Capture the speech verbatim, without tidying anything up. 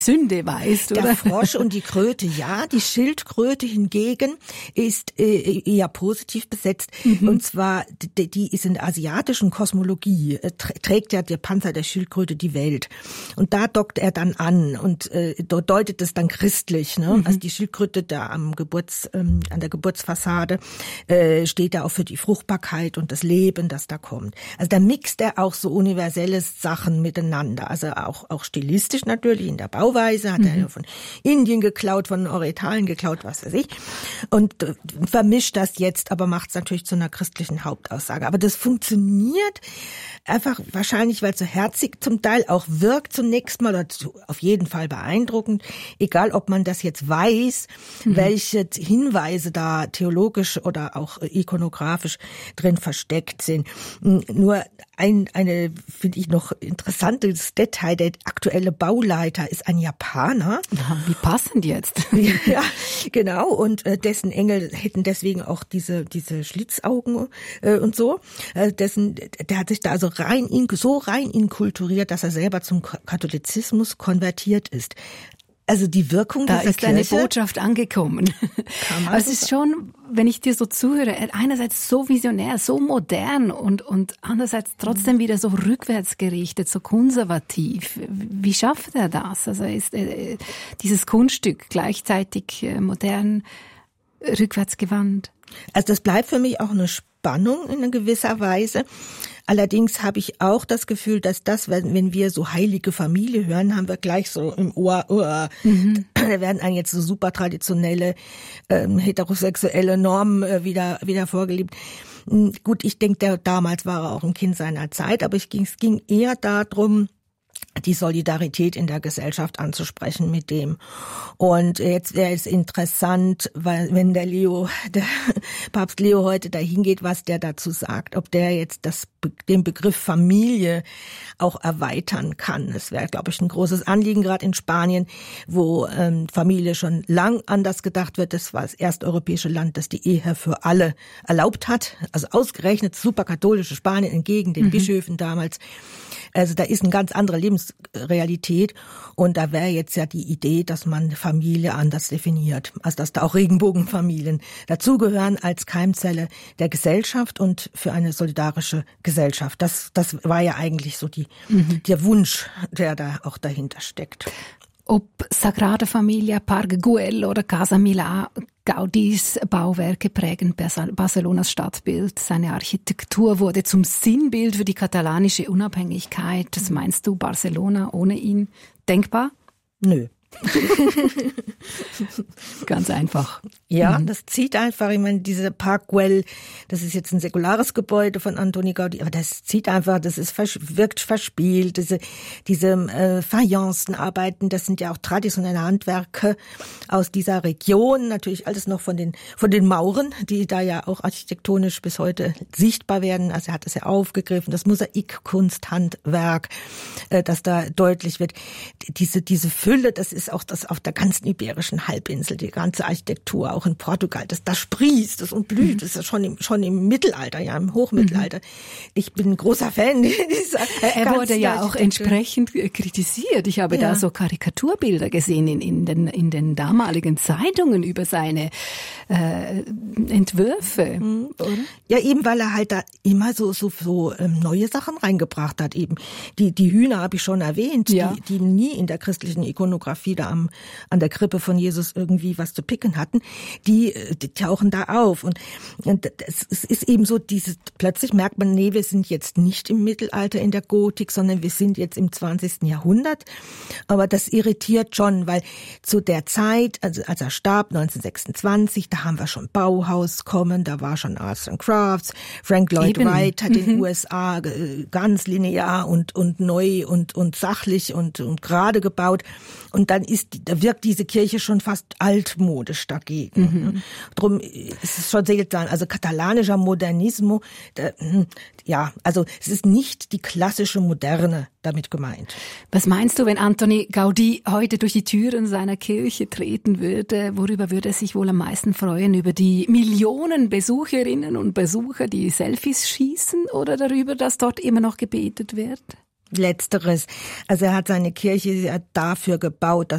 Sünde weist, oder? Der Frosch und die Kröte, ja. Die Schildkröte hingegen ist äh, eher positiv besetzt. Mhm. Und zwar, die, die ist in der asiatischen Kosmologie, äh, trägt ja der Panzer der Schildkröte die Welt. Und da dockt er dann an und äh, deutet es dann christlich. Ne? Mhm. Also die Schildkröte da am Geburts, ähm, an der Geburtsfassade äh, steht da auch für die Fruchtbarkeit und das Leben, das da kommt. Also da mixt er auch so universelle Sachen miteinander. Also auch, auch stilistisch natürlich in der Bau Weise, hat mhm. er ja von Indien geklaut, von den Orientalen geklaut, was weiß ich. Und äh, vermischt das jetzt, aber macht es natürlich zu einer christlichen Hauptaussage. Aber das funktioniert einfach wahrscheinlich, weil es so herzig zum Teil auch wirkt zunächst mal, oder auf jeden Fall beeindruckend, egal ob man das jetzt weiß, mhm. welche Hinweise da theologisch oder auch ikonografisch drin versteckt sind. Nur ein, eine, finde ich noch interessantes Detail, der aktuelle Bauleiter ist ein Japaner. Ja, wie passend jetzt. Ja, genau. Und äh, dessen Engel hätten deswegen auch diese diese Schlitzaugen äh, und so. Äh, dessen, der hat sich da also rein in, so rein inkulturiert, dass er selber zum Katholizismus konvertiert ist. Also die Wirkung da dieser ist Kirche, eine Botschaft angekommen. Aber es ist schon, wenn ich dir so zuhöre, einerseits so visionär, so modern und und andererseits trotzdem wieder so rückwärts gerichtet, so konservativ. Wie schafft er das? Also ist äh, dieses Kunststück gleichzeitig äh, modern, rückwärtsgewandt? Also das bleibt für mich auch eine Spannung in gewisser Weise. Allerdings habe ich auch das Gefühl, dass das, wenn, wenn wir so heilige Familie hören, haben wir gleich so im Ohr, oh, mhm. da werden einem jetzt so super traditionelle ähm, heterosexuelle Normen äh, wieder wieder vorgelebt. Gut, ich denke, der damals war er auch ein Kind seiner Zeit, aber es ging, es ging eher darum, die Solidarität in der Gesellschaft anzusprechen mit dem. Und jetzt wäre es interessant, weil wenn der Leo, der Papst Leo heute dahin geht, was der dazu sagt, ob der jetzt das, den Begriff Familie auch erweitern kann. Das wäre, glaube ich, ein großes Anliegen, gerade in Spanien, wo ähm, Familie schon lang anders gedacht wird. Das war das erste europäische Land, das die Ehe für alle erlaubt hat. Also ausgerechnet superkatholische Spanien entgegen den mhm. Bischöfen damals. Also da ist eine ganz andere Lebensrealität und da wäre jetzt ja die Idee, dass man Familie anders definiert. Also dass da auch Regenbogenfamilien dazugehören als Keimzelle der Gesellschaft und für eine solidarische Gesellschaft. Das, das war ja eigentlich so die, mhm. der Wunsch, der da auch dahinter steckt. Ob Sagrada Familia, Parque Güell oder Casa Milà, Gaudís Bauwerke prägen Barcelonas Stadtbild. Seine Architektur wurde zum Sinnbild für die katalanische Unabhängigkeit. Was meinst du, Barcelona ohne ihn denkbar? Nö. Ganz einfach. Ja, mhm. das zieht einfach, ich meine, diese Parque Güell, das ist jetzt ein säkulares Gebäude von Antoni Gaudí, aber das zieht einfach, das ist wirkt verspielt, diese diese äh, Fayencenarbeiten, das sind ja auch traditionelle Handwerke aus dieser Region, natürlich alles noch von den von den Mauren, die da ja auch architektonisch bis heute sichtbar werden. Also er hat es ja aufgegriffen, das Mosaikkunsthandwerk, äh, das da deutlich wird. Diese diese Fülle, das ist ist auch das auf der ganzen iberischen Halbinsel, die ganze Architektur, auch in Portugal, das da sprießt das und blüht, das ist schon im, schon im Mittelalter, ja, im Hochmittelalter. Mhm. Ich bin ein großer Fan dieser Er wurde ja auch entsprechend kritisiert. Ich habe ja. da so Karikaturbilder gesehen in, in, den, in den damaligen Zeitungen über seine äh, Entwürfe. Mhm. Oder? Ja, eben, weil er halt da immer so so so ähm, neue Sachen reingebracht hat. Eben die die Hühner habe ich schon erwähnt, ja. die, die nie in der christlichen Ikonografie da am, an der Krippe von Jesus irgendwie was zu picken hatten, die, die tauchen da auf. Und, und es, es ist eben so, dieses, plötzlich merkt man, nee, wir sind jetzt nicht im Mittelalter in der Gotik, sondern wir sind jetzt im zwanzigsten Jahrhundert. Aber das irritiert schon, weil zu der Zeit, also als er starb, neunzehnhundertsechsundzwanzig, da haben wir schon Bauhaus kommen, da war schon Arts and Crafts, Frank Lloyd eben. Wright hat mhm. in den U S A ganz linear und, und neu und, und sachlich und, und gerade gebaut. Und dann ist, da wirkt diese Kirche schon fast altmodisch dagegen. Mhm. Drum ist es schon seltsam. Also katalanischer Modernismo, da, ja, also es ist nicht die klassische Moderne damit gemeint. Was meinst du, wenn Antoni Gaudí heute durch die Türen seiner Kirche treten würde? Worüber würde er sich wohl am meisten freuen? Über die Millionen Besucherinnen und Besucher, die Selfies schießen, oder darüber, dass dort immer noch gebetet wird? Letzteres. Also er hat seine Kirche dafür gebaut, dass